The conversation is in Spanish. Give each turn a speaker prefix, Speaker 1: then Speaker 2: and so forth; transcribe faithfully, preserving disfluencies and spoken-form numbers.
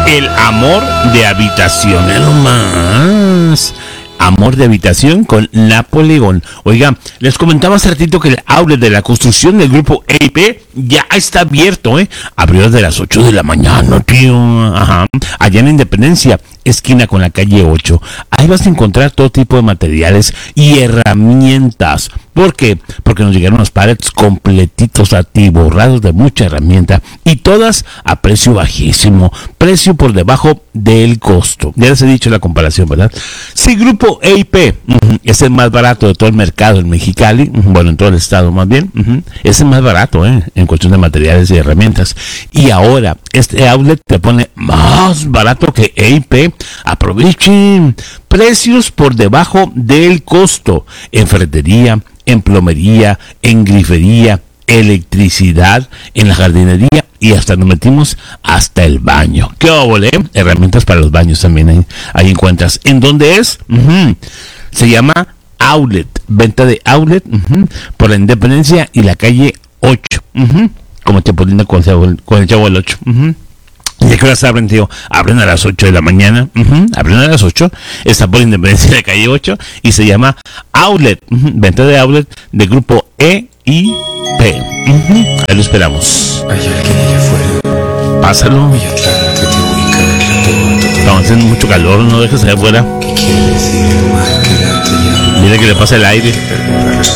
Speaker 1: el amor de habitación. Es lo más. Amor de habitación con Napoleón. Oiga, les comentaba hace ratito que el outlet de la construcción del grupo E I P ya está abierto, ¿eh? Abrió desde las ocho de la mañana, tío. Ajá. Allá en Independencia, esquina con la calle ocho. Ahí vas a encontrar todo tipo de materiales y herramientas. ¿Por qué? Porque nos llegaron los pallets completitos a ti, borrados de mucha herramienta y todas a precio bajísimo, precio por debajo del costo. Ya les he dicho la comparación, ¿verdad? Si Grupo E I P uh-huh, es el más barato de todo el mercado en Mexicali, uh-huh, bueno, en todo el estado más bien, uh-huh, es el más barato ¿eh? en cuestión de materiales y herramientas. Y ahora este outlet te pone más barato que E I P. Aprovechen precios por debajo del costo en ferretería, en plomería, en grifería, electricidad, en la jardinería y hasta nos metimos hasta el baño. ¿Qué óvole? Herramientas para los baños también ahí, ahí encuentras. ¿En dónde es? Uh-huh. Se llama Outlet, venta de Outlet uh-huh, por la Independencia y la calle ocho. Uh-huh. Como Chapulina con, con el Chavo del ocho. Uh-huh. ¿Y a qué horas abren, tío? Abren a las ocho de la mañana. Uh-huh. Abren a las ocho. Está por Independencia de la calle ocho. Y se llama Outlet. Uh-huh. Venta de Outlet de grupo E I P. Uh-huh. Ahí lo esperamos.
Speaker 2: Hay alguien allá afuera.
Speaker 1: Pásalo.
Speaker 2: Voy a tratar que te ubica.
Speaker 1: Estamos haciendo mucho calor. No dejes allá afuera.
Speaker 2: ¿Qué quiere decir el mar que late ya?
Speaker 1: Mira que le pasa el aire.
Speaker 2: Perder la